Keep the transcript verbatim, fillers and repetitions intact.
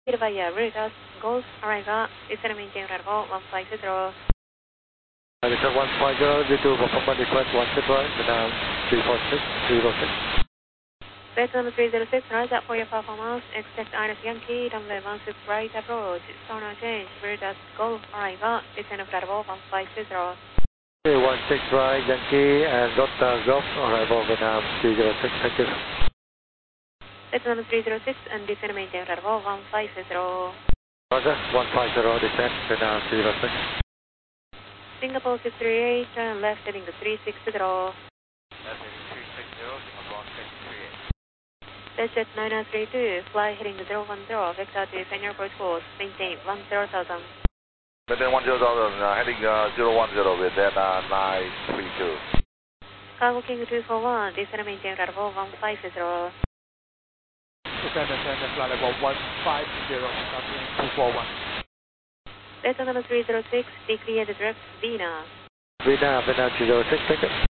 via Veritas Golf Arriva, descend and maintain level one five zero. Veritas one five zero, D two performance request one six right, Vietnam three four six zero six. Vietnam three zero six, rise up for your performance, expect Ines Yankee, runway one six right approach, sonar change, Veritas Golf Arriva, descend and level one five zero. one six right, Yankee, and Delta Golf Arrival Vietnam three zero six, thank you. Vietnam three zero six and descend and maintain level one five zero. Roger, one five zero, descend, Vietnam three zero six. Singapore six three eight, turn left heading to three six zero. Left heading three six zero, Singapore six three eight. Desert nine nine three two, fly heading to zero one zero, vector to Senior Approach course, maintain one zero thousand. Maintain one zero thousand, uh, heading uh, zero one zero with that uh, nine three two. Cargo King two four one, descend and maintain level one five zero. Descend, descend, flight level one five zero, two four one. Delta number three zero six, declare the direct Vina. Vietnam, Vietnam three zero six, thank you.